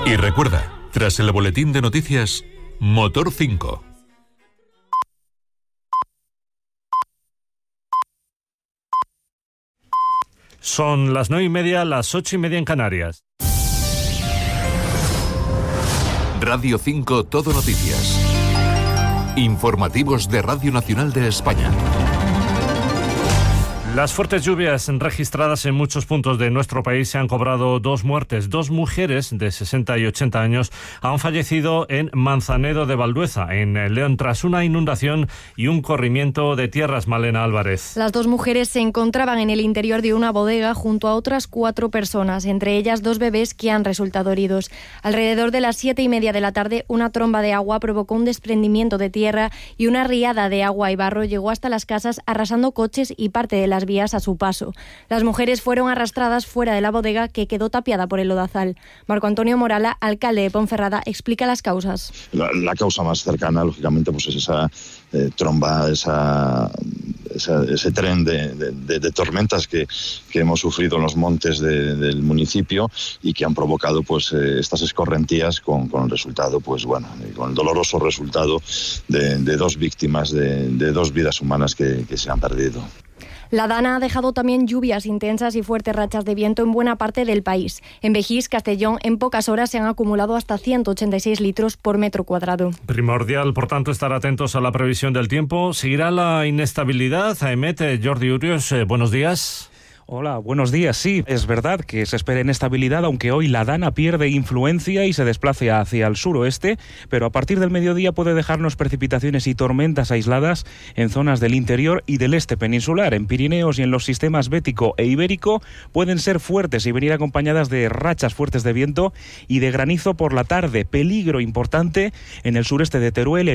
Y recuerda, tras el boletín de noticias, Motor 5. Son las 9:30, las 8:30 en Canarias. Radio 5 Todo Noticias. Informativos de Radio Nacional de España. Las fuertes lluvias registradas en muchos puntos de nuestro país se han cobrado 2 muertes. 2 mujeres de 60 y 80 años han fallecido en Manzanedo de Valdueza, en León, tras una inundación y un corrimiento de tierras. Malena Álvarez. Las 2 mujeres se encontraban en el interior de una bodega junto a otras 4 personas, entre ellas 2 bebés que han resultado heridos. Alrededor de las 7:30 de la tarde, una tromba de agua provocó un desprendimiento de tierra y una riada de agua y barro llegó hasta las casas, arrasando coches y parte de las vías a su paso. Las mujeres fueron arrastradas fuera de la bodega, que quedó tapiada por el lodazal. Marco Antonio Morala, alcalde de Ponferrada, explica las causas. La causa más cercana, lógicamente, pues es esa tromba, ese tren de tormentas que hemos sufrido en los montes del municipio y que han provocado pues estas escorrentías con el resultado, pues bueno, con el doloroso resultado de 2 víctimas, de 2 vidas humanas que se han perdido. La Dana ha dejado también lluvias intensas y fuertes rachas de viento en buena parte del país. En Begís, Castellón, en pocas horas se han acumulado hasta 186 litros por metro cuadrado. Primordial, por tanto, estar atentos a la previsión del tiempo. ¿Seguirá la inestabilidad? Aemet, Jordi Urios, buenos días. Hola, buenos días. Sí, es verdad que se espera inestabilidad, aunque hoy la Dana pierde influencia y se desplace hacia el suroeste, pero a partir del mediodía puede dejarnos precipitaciones y tormentas aisladas en zonas del interior y del este peninsular. En Pirineos y en los sistemas bético e ibérico pueden ser fuertes y venir acompañadas de rachas fuertes de viento y de granizo por la tarde. Peligro importante en el sureste de Teruel,